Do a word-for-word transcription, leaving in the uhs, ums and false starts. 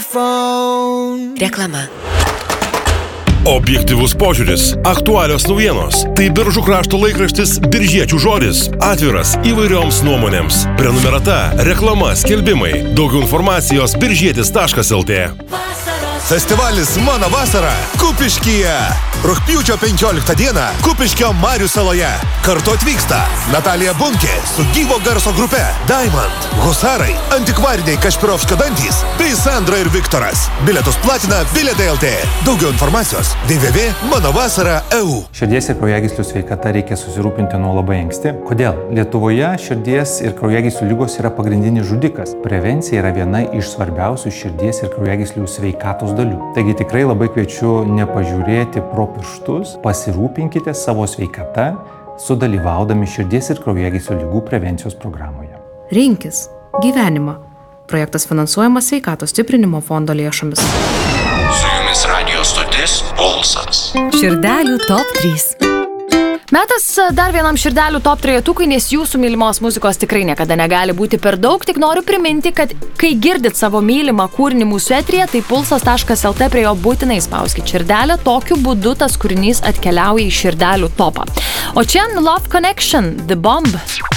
iPhone. Reklama. Objektyvus požiūris, aktualios naujienos. Tai Biržų krašto laikraštis Biržiečių žodis. Atviras įvairioms nuomonėms. Prenumerata, reklama, skelbimai. Daugiau informacijos biržietis taškas lt. Festivalis Mano vasara Kupiškyje. Rugpjūčio penkioliktą dieną Kupiškio Marių saloje. Kartu atvyksta Natalija Bunkė su gyvo garso grupe Diamond, Husarai, Antikvariniai Kašpirovskio dantys bei Sandra ir Viktoras. Bilietus platina Bilietai lt. Daugiau informacijos w w w taškas mano vasara taškas e u. Širdies ir kraujagyslių sveikata reikia susirūpinti nuo labai anksti. Kodėl? Lietuvoje širdies ir kraujagyslių ligos yra pagrindinis žudikas. Prevencija yra viena iš svarbiausių širdies ir kraujagyslių sveikatos dalių. Taigi tikrai labai kviečiu nepažiūrėti pro pirštus, pasirūpinkite savo sveikata, sudalyvaudami širdies ir kraujagyslių ligų prevencijos programoje. Rinkis gyvenimą. Projektas finansuojamas Sveikatos stiprinimo fondo lėšomis. Su jumis radio stotis Pulsas. Širdelių top trys. Metas dar vienam širdelių top trejetukui, nes jūsų mylimos muzikos tikrai niekada negali būti per daug. Tik noriu priminti, kad kai girdit savo mylimą kūrinį mūsų eteryje, tai pulsas taškas lt prie jo būtinai spauskit širdelę. Tokiu būdu tas kūrinys atkeliauja į širdelių topą. O čia Love Connection, The Bomb.